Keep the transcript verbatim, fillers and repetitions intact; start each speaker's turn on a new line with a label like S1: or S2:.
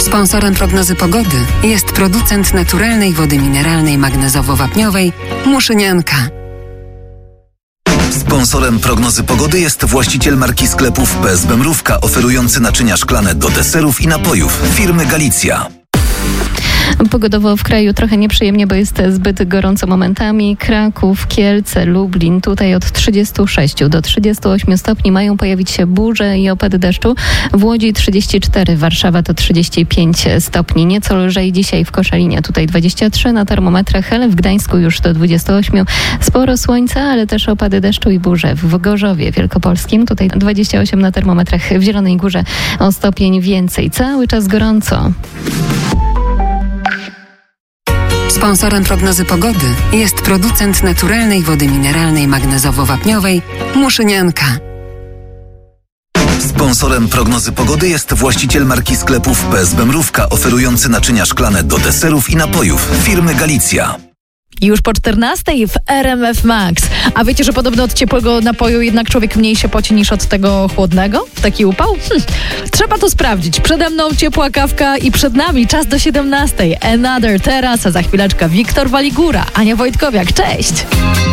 S1: Sponsorem prognozy pogody jest producent naturalnej wody mineralnej magnezowo-wapniowej Muszynianka.
S2: Sponsorem prognozy pogody jest właściciel marki sklepów P S B Mrówka, oferujący naczynia szklane do deserów i napojów firmy Galicja.
S3: Pogodowo w kraju trochę nieprzyjemnie, bo jest zbyt gorąco momentami. Kraków, Kielce, Lublin, tutaj od trzydziestu sześciu do trzydziestu ośmiu stopni mają pojawić się burze i opady deszczu. W Łodzi trzydzieści cztery, Warszawa to trzydzieści pięć stopni. Nieco lżej dzisiaj w Koszalinie, tutaj dwadzieścia trzy na termometrach, ale w Gdańsku już do dwudziestu ośmiu. Sporo słońca, ale też opady deszczu i burze. W Gorzowie Wielkopolskim, tutaj dwadzieścia osiem na termometrach. W Zielonej Górze o stopień więcej. Cały czas gorąco.
S1: Sponsorem prognozy pogody jest producent naturalnej wody mineralnej magnezowo-wapniowej Muszynianka.
S2: Sponsorem prognozy pogody jest właściciel marki sklepów P S B Mrówka, oferujący naczynia szklane do deserów i napojów firmy Galicja.
S4: Już po czternastej w R M F Max. A wiecie, że podobno od ciepłego napoju jednak człowiek mniej się poci niż od tego chłodnego? Taki upał? Hm. Trzeba to sprawdzić. Przede mną ciepła kawka i przed nami czas do siedemnastej. Another teraz, a za chwileczkę Wiktor Waligura, Ania Wojtkowiak. Cześć!